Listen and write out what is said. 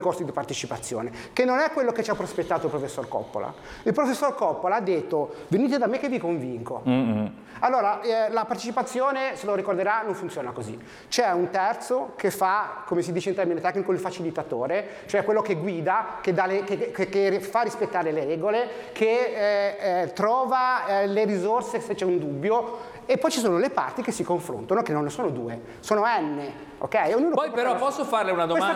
costi di partecipazione, che non è quello che ci ha prospettato il professor Coppola. Il professor Coppola ha detto: venite da me che vi convinco. Allora, la partecipazione, se lo ricorderà, non funziona così. C'è un terzo che fa, come si dice in termine tecnico, il facilitatore, cioè quello che guida, che fa rispettare le regole, che trova le risorse se c'è un dubbio, e poi ci sono le parti che si confrontano, che non ne sono due, sono n, ok? Poi però posso farle una domanda?